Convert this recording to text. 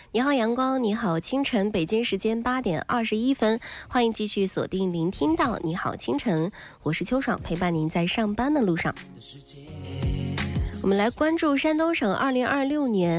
你好阳光，你好清晨，北京时间8点21分，欢迎继续锁定聆听到你好清晨，我是秋爽，陪伴您在上班的路上。我们来关注山东省2026年